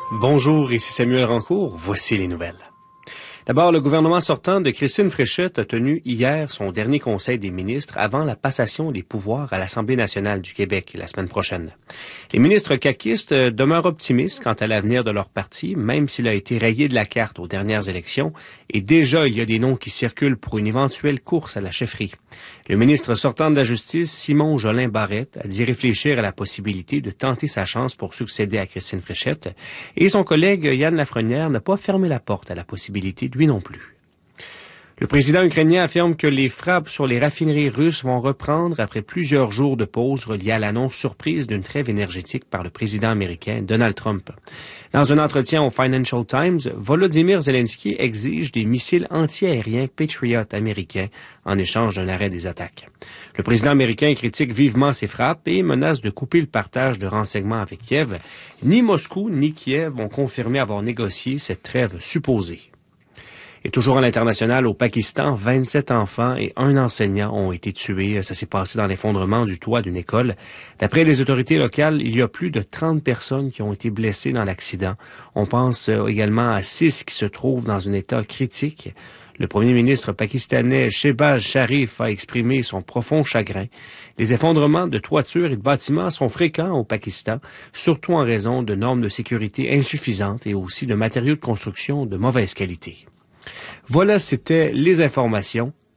Bonjour, ici Samuel Rancourt. Voici les nouvelles. D'abord, le gouvernement sortant de Christine Fréchette a tenu hier son dernier conseil des ministres avant la passation des pouvoirs à l'Assemblée nationale du Québec la semaine prochaine. Les ministres caquistes demeurent optimistes quant à l'avenir de leur parti, même s'il a été rayé de la carte aux dernières élections, et déjà il y a des noms qui circulent pour une éventuelle course à la chefferie. Le ministre sortant de la Justice, Simon Jolin Barrette, a dit réfléchir à la possibilité de tenter sa chance pour succéder à Christine Fréchette, et son collègue Yann Lafrenière n'a pas fermé la porte à la possibilité lui non plus. Le président ukrainien affirme que les frappes sur les raffineries russes vont reprendre après plusieurs jours de pause reliés à l'annonce surprise d'une trêve énergétique par le président américain Donald Trump. Dans un entretien au Financial Times, Volodymyr Zelensky exige des missiles anti-aériens Patriot américains en échange d'un arrêt des attaques. Le président américain critique vivement ces frappes et menace de couper le partage de renseignements avec Kiev. Ni Moscou ni Kiev ont confirmé avoir négocié cette trêve supposée. Et toujours à l'international, au Pakistan, 27 enfants et un enseignant ont été tués. Ça s'est passé dans l'effondrement du toit d'une école. D'après les autorités locales, il y a plus de 30 personnes qui ont été blessées dans l'accident. On pense également à 6 qui se trouvent dans un état critique. Le premier ministre pakistanais Shehbaz Sharif a exprimé son profond chagrin. Les effondrements de toitures et de bâtiments sont fréquents au Pakistan, surtout en raison de normes de sécurité insuffisantes et aussi de matériaux de construction de mauvaise qualité. Voilà, c'était les informations.